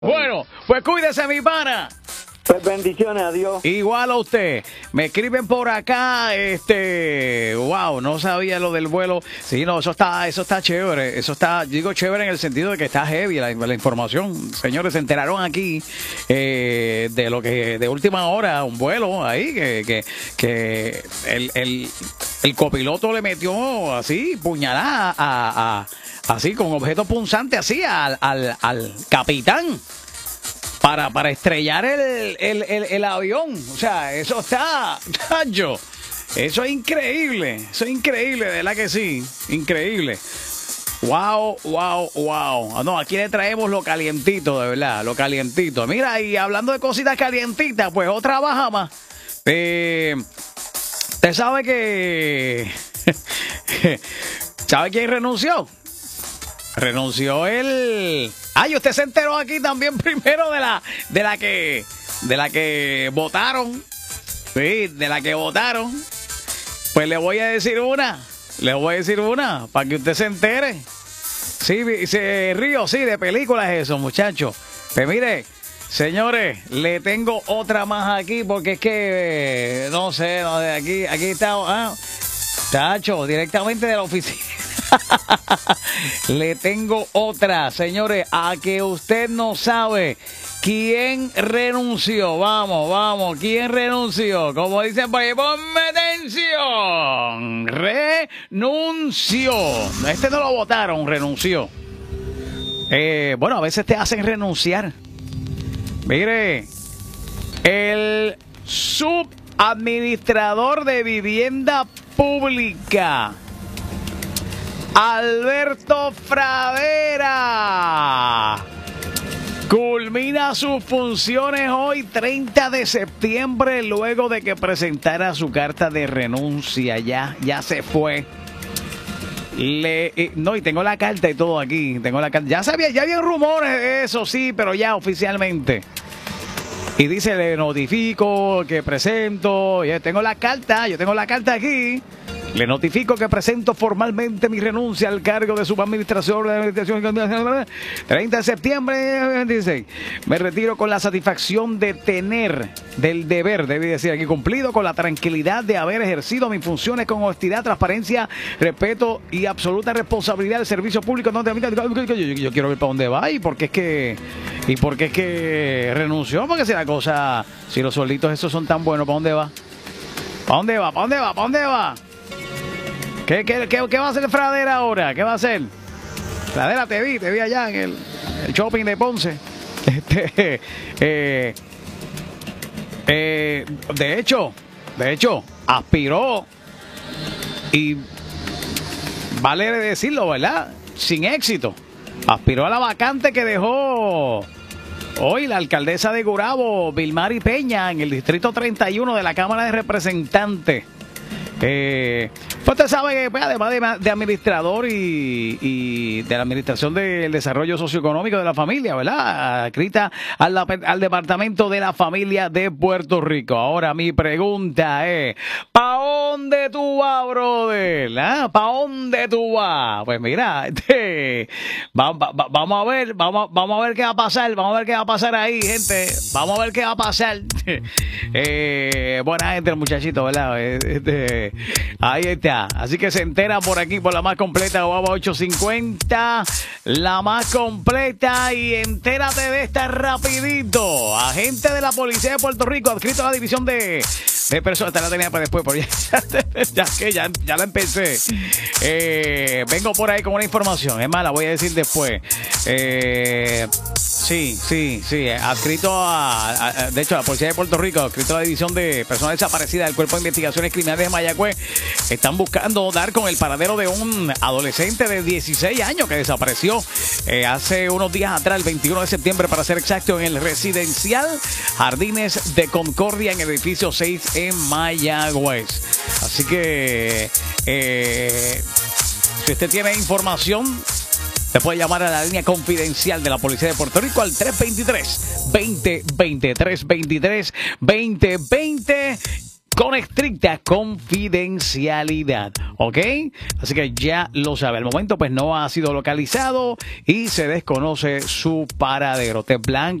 Bueno, pues cuídese, mi pana. Pues bendiciones, adiós. Igual a usted. Me escriben por acá, wow, no sabía lo del vuelo. Sí, no, eso está chévere. Eso está, digo chévere en el sentido de que está heavy la información. Señores, se enteraron aquí de lo que de última hora, un vuelo ahí, que el copiloto le metió así, puñalada así, con objeto punzante, así, al capitán. Para estrellar el avión. O sea, eso está, tacho. Eso es increíble, de verdad que sí, increíble. Wow. No, aquí le traemos lo calientito, de verdad, lo calientito. Mira, y hablando de cositas calientitas, pues otra baja más. Usted sabe que... ¿Sabe quién renunció? Renunció el... Ay, usted se enteró aquí también primero de la que votaron. Sí, de la que votaron. Pues le voy a decir una, para que usted se entere. Sí, se río, sí, de películas eso, muchachos. Pues mire, señores, le tengo otra más aquí, porque es que, no sé, aquí está, chacho, directamente de la oficina. Le tengo otra, señores, a que usted no sabe quién renunció. Vamos, ¿quién renunció? Como dicen por ahí, ponme atención. Renunció. Este no lo votaron, renunció. Bueno, a veces te hacen renunciar. Mire, el subadministrador de vivienda pública, Alberto Fradera, culmina sus funciones hoy, 30 de septiembre, luego de que presentara su carta de renuncia. Ya se fue. No, y tengo la carta y todo aquí. Tengo la carta. Ya había rumores de eso, sí, pero ya oficialmente. Y dice, le notifico que presento. Yo tengo la carta aquí. Le notifico que presento formalmente mi renuncia al cargo de subadministrador de administración 30 de septiembre 26. Me retiro con la satisfacción del deber, debe decir aquí, cumplido, con la tranquilidad de haber ejercido mis funciones con honestidad, transparencia, respeto y absoluta responsabilidad del servicio público. Yo quiero ver para dónde va y por qué es que renunció, porque si la cosa, si los suelditos esos son tan buenos, ¿para dónde va? ¿Para dónde va? ¿Qué va a hacer Fradera ahora? ¿Qué va a hacer? Fradera, te vi allá en el shopping de Ponce. De hecho, aspiró, y vale decirlo, ¿verdad? Sin éxito. Aspiró a la vacante que dejó hoy la alcaldesa de Gurabo, Vilmary Peña, en el distrito 31 de la Cámara de Representantes. Pues usted sabe que, pues, además de administrador y de la administración del desarrollo socioeconómico de la familia, ¿verdad? Adscrita al Departamento de la Familia de Puerto Rico. Ahora mi pregunta es, ¿pa' dónde tú vas, brother? ¿Pa' dónde tú vas? Pues mira, vamos a ver qué va a pasar. Vamos a ver qué va a pasar ahí, gente. Vamos a ver qué va a pasar. Buena gente el muchachito, ¿verdad? Ahí está. Así que se entera por aquí, por la más completa, Guava 850, la más completa, y entérate de esta rapidito. Agente de la Policía de Puerto Rico, adscrito a la división de personas. Esta la tenía para después, pero ya la empecé. Vengo por ahí con una información, es más, la voy a decir después. Sí, adscrito de hecho, a la Policía de Puerto Rico, adscrito a la división de personas desaparecidas del Cuerpo de Investigaciones Criminales de Mayagüez, están buscando dar con el paradero de un adolescente de 16 años que desapareció hace unos días atrás, el 21 de septiembre para ser exacto, en el residencial Jardines de Concordia, en el edificio 6 en Mayagüez. Así que si usted tiene información, te puede llamar a la línea confidencial de la Policía de Puerto Rico al 323-2020, 323-2020. con estricta confidencialidad, ¿ok? Así que ya lo sabe. Al momento pues no ha sido localizado y se desconoce su paradero. Tez blanca